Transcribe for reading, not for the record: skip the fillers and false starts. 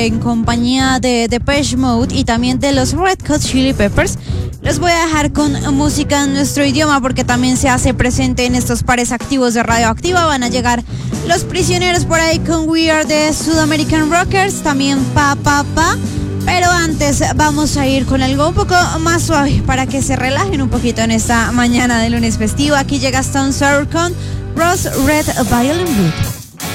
en compañía de Depeche Mode y también de los Red Hot Chili Peppers. Los voy a dejar con música en nuestro idioma porque también se hace presente en estos pares activos de Radioactiva. Van a llegar Los Prisioneros por ahí con We Are the Sud-American Rockers, también Pa. Pero antes vamos a ir con algo un poco más suave para que se relajen un poquito en esta mañana de lunes festivo. Aquí llega Stone Sour con Rose Red Violin Blue.